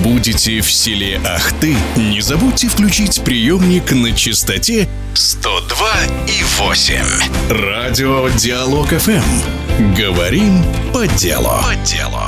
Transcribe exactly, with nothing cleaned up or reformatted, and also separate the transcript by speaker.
Speaker 1: будете в селе Ахты, не забудьте включить приемник на частоте сто два и восемь. Радио Диалог эф эм. Говорим по делу. По делу.